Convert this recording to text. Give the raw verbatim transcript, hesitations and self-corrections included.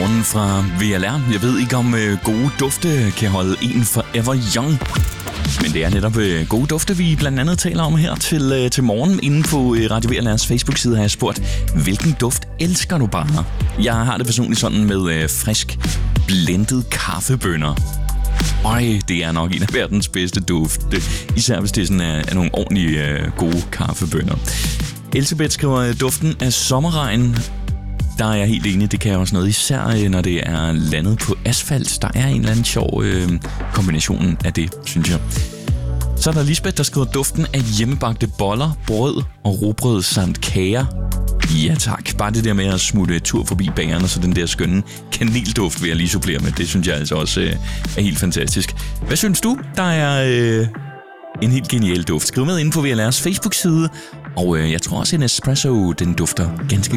Godmorgen fra V L R. Jeg ved ikke, om øh, gode dufte kan holde en forever young. Men det er netop øh, gode dufte, vi blandt andet taler om her til, øh, til morgen. Inde på øh, Radio V L R's Facebook-side har jeg spurgt, hvilken duft elsker du bare? Jeg har det personligt sådan med øh, frisk, blendet kaffebønner. Øj, det er nok en af verdens bedste dufte. Især hvis det sådan er, er nogle ordentlige øh, gode kaffebønner. Elisabeth skriver, duften af sommerregn. Der er jeg helt enig, det kan også noget, især når det er landet på asfalt. Der er en eller anden sjov øh, kombination af det, synes jeg. Så er der Lisbeth, der skriver duften af hjemmebagte boller, brød og rugbrød samt kager. Ja tak, bare det der med at smutte tur forbi bageren, og så den der skønne kanelduft vil jeg lige supplere med. Det synes jeg altså også øh, er helt fantastisk. Hvad synes du? Der er øh, en helt genial duft. Skriv med inde på V L R's Facebook-side, og øh, jeg tror også en espresso, den dufter ganske